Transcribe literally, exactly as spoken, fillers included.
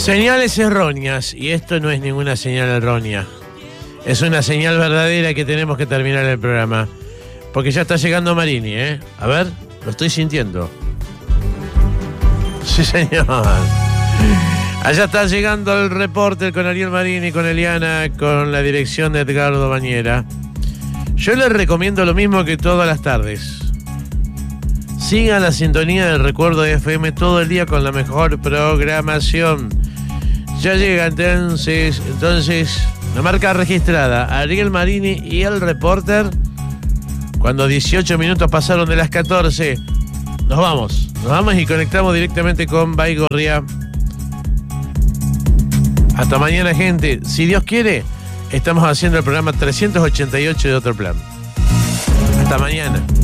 Señales erróneas, y esto no es ninguna señal errónea. Es una señal verdadera que tenemos que terminar el programa. Porque ya está llegando Marini, ¿eh? A ver, lo estoy sintiendo. Sí, señor. Allá está llegando el reporter con Ariel Marini, con Eliana, con la dirección de Edgardo Bañera. Yo les recomiendo lo mismo que todas las tardes. Sigan la sintonía del Recuerdo de F M todo el día con la mejor programación. Ya llega entonces, entonces la marca registrada, Ariel Marini y el reporter. Cuando dieciocho minutos pasaron de las catorce, nos vamos, nos vamos y conectamos directamente con Baigorria. Hasta mañana, gente. Si Dios quiere, estamos haciendo el programa trescientos ochenta y ocho de Otro Plan. Hasta mañana.